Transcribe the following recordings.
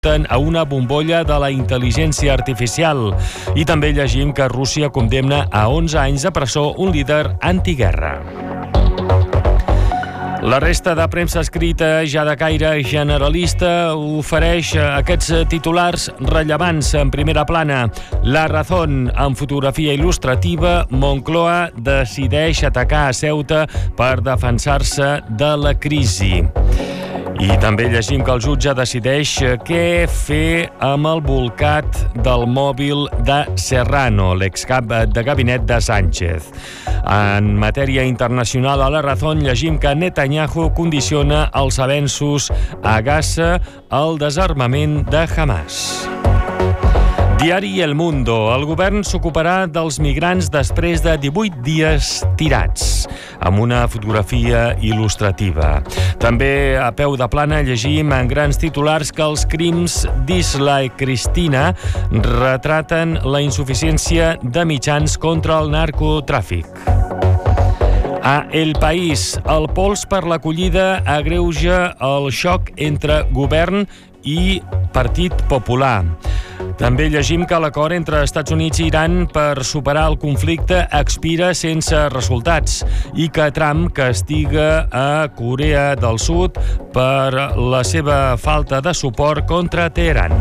a una bombolla de la intel·ligència artificial. I també llegim que Rússia condemna a 11 anys de presó un líder antiguerra. La resta de premsa escrita, ja de caire generalista, ofereix aquests titulars rellevants en primera plana. La Razón, amb fotografia il·lustrativa, Moncloa decideix atacar a Ceuta per defensar-se de la crisi. I també llegim que el jutge decideix què fer amb el bolcat del mòbil de Serrano, l'excap de gabinet de Sánchez. En matèria internacional, a La Razón llegim que Netanyahu condiciona els avenços a Gaza al desarmament de Hamas. Diari El Mundo. El govern s'ocuparà dels migrants després de 18 dies tirats, amb una fotografia il·lustrativa. També a peu de plana llegim en grans titulars que els crims d'Isla i Cristina retraten la insuficiència de mitjans contra el narcotràfic. A El País, el pols per l'acollida agreuja el xoc entre govern i Partit Popular. També llegim que l'acord entre Estats Units i Iran per superar el conflicte expira sense resultats i que Trump castiga a Corea del Sud per la seva falta de suport contra Teheran.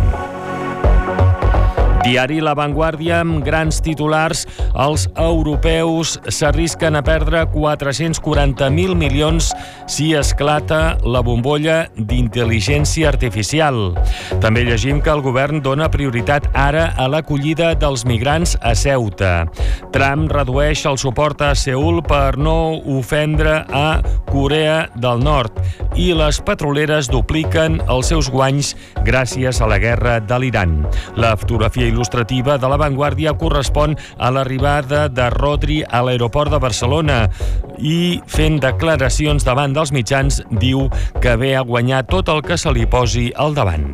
Diari La Vanguardia, amb grans titulars, els europeus s'arrisquen a perdre 440.000 milions si esclata la bombolla d'intel·ligència artificial. També llegim que el govern dona prioritat ara a l'acollida dels migrants a Ceuta. Trump redueix el suport a Seül per no ofendre a Corea del Nord i les petroleres dupliquen els seus guanys gràcies a la guerra de l'Iran. La fotografia il·lustrativa de La Vanguardia correspon a l'arribada de Rodri a l'aeroport de Barcelona i, fent declaracions davant dels mitjans, diu que ve a guanyar tot el que se li posi al davant.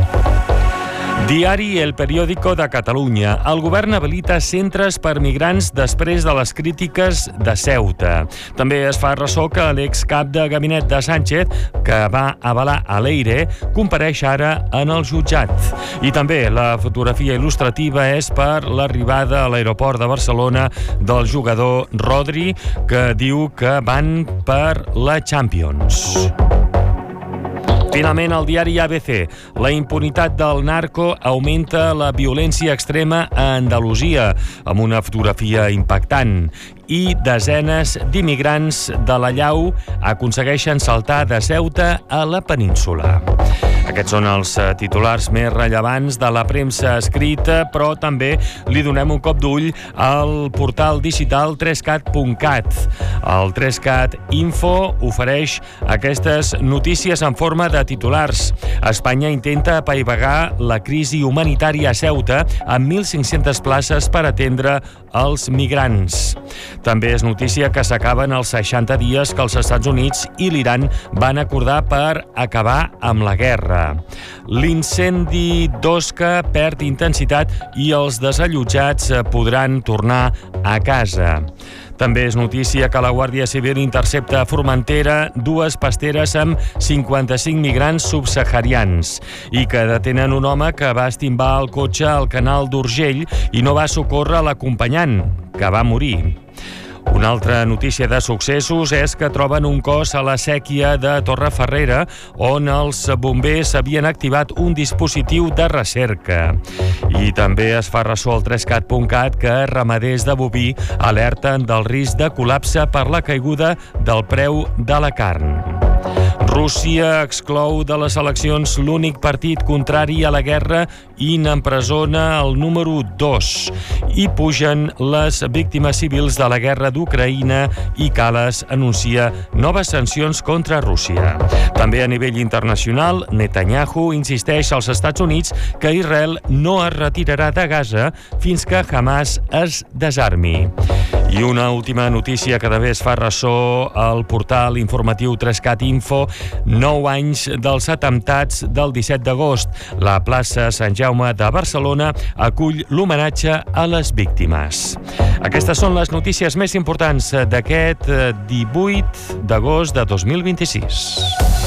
Diari El Periódico de Catalunya. El govern habilita centres per migrants després de les crítiques de Ceuta. També es fa ressò que l'excap de gabinet de Sánchez, que va avalar a l'Eire, compareix ara en el jutjat. I també la fotografia il·lustrativa és per l'arribada a l'aeroport de Barcelona del jugador Rodri, que diu que van per la Champions. Finalment, el diari ABC. La impunitat del narco augmenta la violència extrema a Andalusia, amb una fotografia impactant. I desenes d'immigrants de la Llau aconsegueixen saltar de Ceuta a la península. Aquests són els titulars més rellevants de la premsa escrita, però també li donem un cop d'ull al portal digital 3cat.cat. El 3cat Info ofereix aquestes notícies en forma de titulars. Espanya intenta apaivagar la crisi humanitària a Ceuta amb 1.500 places per atendre els migrants. També és notícia que s'acaben els 60 dies que els Estats Units i l'Iran van acordar per acabar amb la guerra. L'incendi d'Osca perd intensitat i els desallotjats podran tornar a casa. També és notícia que la Guàrdia Civil intercepta a Formentera 2 pasteres amb 55 migrants subsaharians i que detenen un home que va estimbar el cotxe al canal d'Urgell i no va socórrer l'acompanyant, que va morir. Una altra notícia de successos és que troben un cos a la sèquia de Torrefarrera on els bombers havien activat un dispositiu de recerca. I també es fa ressò al 3cat.cat que ramaders de boví alerten del risc de col·lapse per la caiguda del preu de la carn. Rússia exclou de les eleccions l'únic partit contrari a la guerra i n'empresona el número 2. I pugen les víctimes civils de la guerra d'Ucraïna i Kallas anuncia noves sancions contra Rússia. També a nivell internacional, Netanyahu insisteix als Estats Units que Israel no es retirarà de Gaza fins que Hamas es desarmi. I una última notícia que també es fa ressò al portal informatiu 3cat Info. 9 anys dels atemptats del 17 d'agost. La plaça Sant Jaume de Barcelona acull l'homenatge a les víctimes. Aquestes són les notícies més importants d'aquest 18 d'agost de 2026.